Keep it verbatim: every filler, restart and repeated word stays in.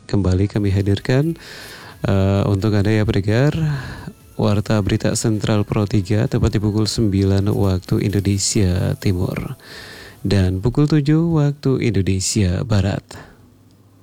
kembali kami hadirkan uh, untuk Anda ya pendengar Warta Berita Sentral Pro tiga tepat di pukul sembilan waktu Indonesia Timur dan pukul tujuh waktu Indonesia Barat.